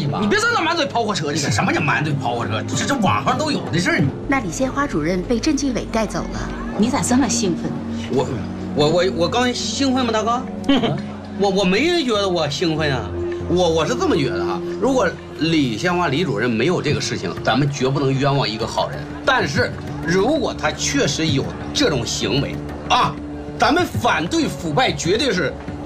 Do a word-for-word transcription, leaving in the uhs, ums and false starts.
吧？ 你别在那满嘴跑火车， 这个什么叫满嘴跑火车？这这网上都有的事儿。 那李献花主任被郑继伟带走了， 你咋这么兴奋？ 我我我我刚兴奋吗，大哥？我我没觉得我兴奋啊，我我是这么觉得哈。如果李献花李主任没有这个事情，咱们绝不能冤枉一个好人。但是如果他确实有这种行为啊，咱们反对腐败绝对是